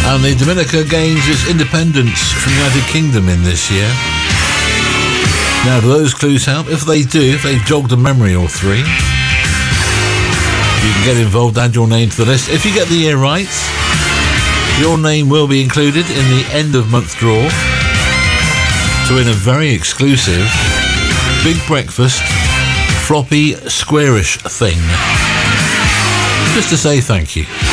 And the Dominica gains its independence from the United Kingdom in this year. Now, do those clues help? If they do, if they've jogged a memory or three, you can get involved, add your name to the list. If you get the year right, your name will be included in the end of month draw to win a very exclusive big breakfast floppy squarish thing. Just to say thank you.